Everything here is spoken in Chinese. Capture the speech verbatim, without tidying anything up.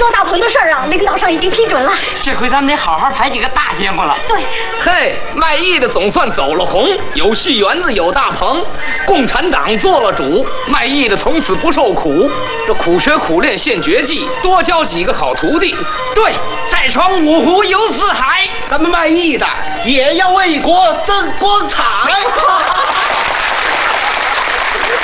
做大棚的事儿啊，领导上已经批准了。 这回咱们得好好排几个大节目了。 对， 嘿，卖艺的总算走了红，有戏园子，有大棚，共产党做了主，卖艺的从此不受苦。这苦学苦练现绝技，多教几个好徒弟。 对，再闯五湖游四海， 咱们卖艺的也要为国争光彩。